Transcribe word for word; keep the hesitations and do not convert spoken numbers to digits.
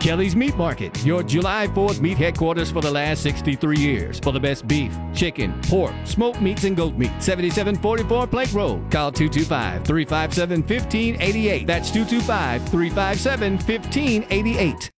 Kelly's Meat Market, your July fourth meat headquarters for the last sixty-three years. For the best beef, chicken, pork, smoked meats, and goat meat. seventy-seven forty-four Plank Road. Call two two five, three five seven, one five eight eight. That's two two five, three five seven, one five eight eight.